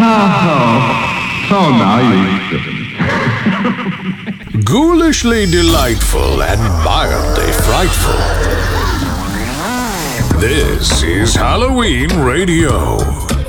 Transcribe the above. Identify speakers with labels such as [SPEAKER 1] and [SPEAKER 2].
[SPEAKER 1] Oh, now you.
[SPEAKER 2] Ghoulishly delightful and mildly frightful. This is Halloween Radio.